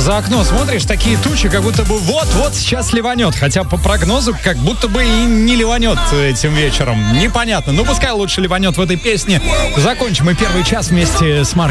За окно смотришь, такие тучи, как будто бы вот-вот сейчас ливанет. Хотя по прогнозу, как будто бы и не ливанет этим вечером. Непонятно. Ну, пускай лучше ливанет в этой песне. Закончим мы первый час вместе с Марком